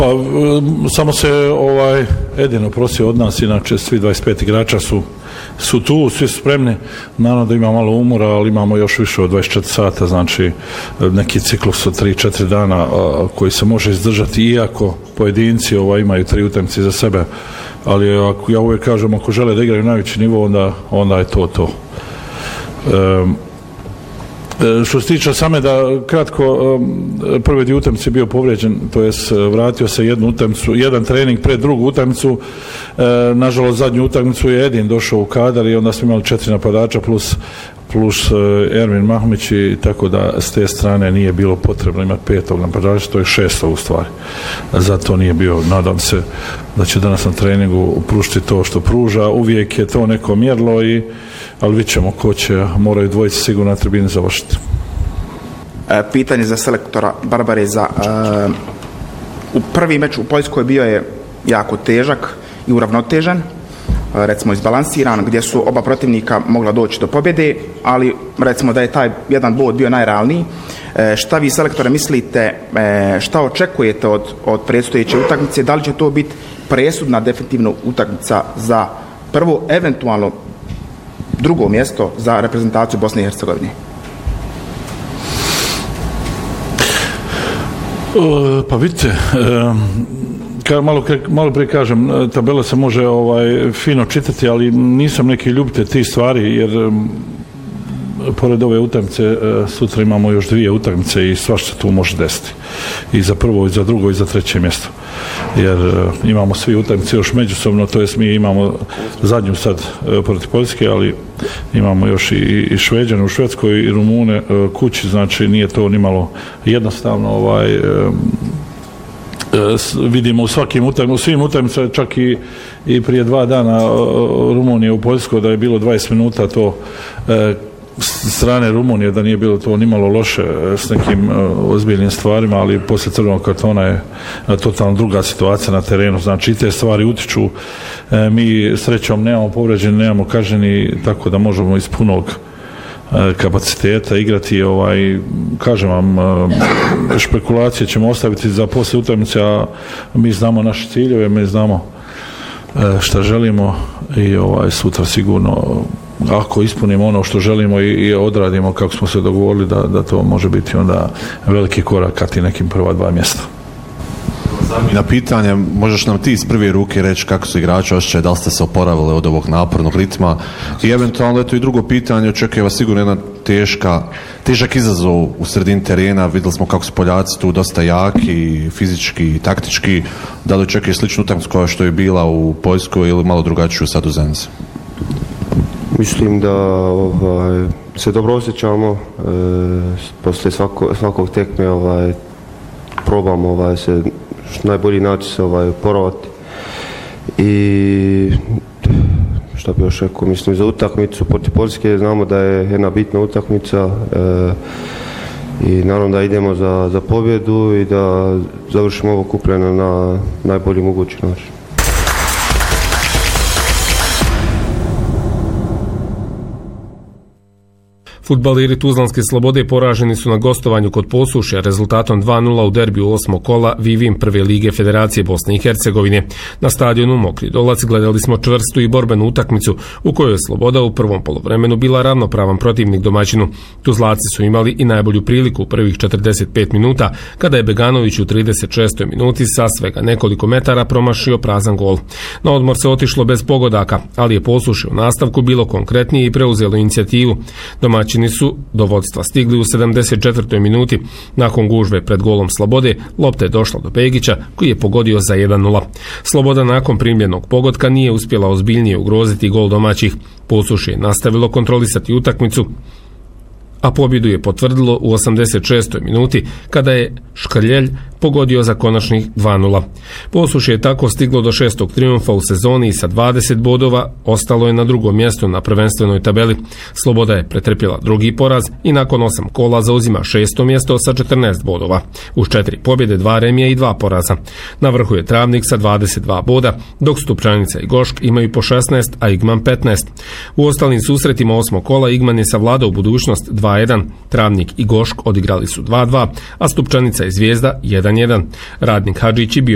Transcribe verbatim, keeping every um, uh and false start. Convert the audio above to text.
Pa samo se ovaj Edin oprostio od nas, inače svi dvadeset pet igrača su su tu, svi su spremni. Naravno da ima malo umora, ali imamo još više od dvadeset četiri sata, znači neki ciklus od tri četiri dana a, koji se može izdržati, iako pojedinci ovaj, imaju tri utakmice za sebe, ali ako ja uvijek kažem, ako žele da igraju najveći nivo, onda, onda je to to. Um, Što se tiče same da kratko, prvi dio utakmice je bio povrijeđen, to jest vratio se jednu utakmicu, jedan trening pred drugu utakmicu, nažalost zadnju utakmicu je Edin došao u kadar i onda smo imali četiri napadača plus plus Ermin Mahmić i tako da s te strane nije bilo potrebno imati petog napadača, to je šesto u stvari. Zato nije bio, nadam se da će danas na treningu pružiti to što pruža, uvijek je to neko mjerlo, i, ali vidjet ćemo ko će, moraju dvojice sigurno na tribini završiti. E, pitanje za selektora Barbareza. E, u prvi meč u Poljskoj bio je jako težak i uravnotežen, recimo izbalansiran, gdje su oba protivnika mogla doći do pobjede, ali recimo da je taj jedan bod bio najrealniji. E, šta vi, selektore, mislite, e, šta očekujete od, od predstojeće utakmice, da li će to biti presudna definitivno utakmica za prvo, eventualno drugo mjesto za reprezentaciju Bosne i Hercegovine? O, pa vidite, e, Ka, malo, malo prije kažem, tabela se može ovaj, fino čitati, ali nisam neki ljubitelj tih stvari, jer um, pored ove utakmice uh, sutra imamo još dvije utakmice i svašta tu može desiti. I za prvo, i za drugo, i za treće mjesto. Jer uh, imamo svi utakmice još međusobno, to jest mi imamo zadnju sad uh, protiv Poljske, ali imamo još i, i Šveđane u Švedskoj i Rumune uh, kući, znači nije to nimalo jednostavno ovaj... Um, vidimo u svakim utakmicama, u svim utakmicama, čak i, i prije dva dana Rumunije u Poljskoj, da je bilo dvadeset minuta to e, s strane Rumunije, da nije bilo to nimalo loše s nekim e, ozbiljnim stvarima, ali poslije crvenog kartona je totalno druga situacija na terenu, znači i te stvari utiču. E, mi srećom nemamo povređeni, nemamo kažnjeni, tako da možemo iz punog kapaciteta igrati, ovaj, kažem vam, špekulacije ćemo ostaviti za poslije utakmice, a mi znamo naše ciljeve, mi znamo šta želimo i ovaj, sutra sigurno, ako ispunimo ono što želimo i, i odradimo kako smo se dogovorili, da, da to može biti onda veliki korak ka ti nekim prva dva mjesta. Na pitanje, možeš nam ti iz prve ruke reći kako su igrači osjećaju, da li ste se oporavili od ovog napornog ritma, i eventualno eto i drugo pitanje, očekuje vas sigurno jedna teška, težak izazov u sredini terena, vidjeli smo kako su Poljaci tu dosta jaki, fizički i taktički, da li očekuje sličnu utakmicu koja što je bila u Poljskoj ili malo drugačiju sad u Zenici? Mislim da ovaj, se dobro osjećamo, e, poslije svako, svakog tekme ovaj, probamo ovaj, se najbolji način se ovaj, oporavati. I šta bi još rekao, mislim za utakmicu protiv Poljske znamo da je jedna bitna utakmica e, i naravno da idemo za, za pobjedu i da završimo ovo kupljeno na najbolji mogući način. Fudbaleri Tuzlanske Slobode poraženi su na gostovanju kod Posušja rezultatom dva nula u derbiju osmog kola Vivim prve lige Federacije Bosne i Hercegovine. Na stadionu Mokri Dolac gledali smo čvrstu i borbenu utakmicu u kojoj je Sloboda u prvom poluvremenu bila ravnopravan protivnik domaćinu. Tuzlaci su imali i najbolju priliku u prvih četrdeset pet minuta kada je Beganović u trideset šestoj minuti sa svega nekoliko metara promašio prazan gol. Na odmor se otišlo bez pogodaka, ali je Posušje u nastavku bilo konkretnije i preuzelo inicijativu. Domaćini su do vodstva stigli u sedamdeset četvrtoj minuti. Nakon gužve pred golom Slobode, lopta je došla do Pegića koji je pogodio za jedan nula. Sloboda nakon primljenog pogotka nije uspjela ozbiljnije ugroziti gol domaćih. Posušje je nastavilo kontrolisati utakmicu, a pobjedu je potvrdilo u osamdeset šestoj minuti kada je Škrljelj pogodio za konačnih dva nula. Posušje je tako stiglo do šestog trijumfa u sezoni i sa dvadeset bodova ostalo je na drugom mjestu na prvenstvenoj tabeli. Sloboda je pretrpjela drugi poraz i nakon osam kola zauzima šesto mjesto sa četrnaest bodova. Uz četiri pobjede, dva remija i dva poraza. Na vrhu je Travnik sa dvadeset dva boda, dok Stupčanica i Gošk imaju po šesnaest, a Igman petnaest. U ostalim susretima osmog kola Igman je savladao budućnost dva jedan, Travnik i Gošk odigrali su dva dva, a Stupčanica i Zvijezda jedan jedan. Radnik Hadžić i bio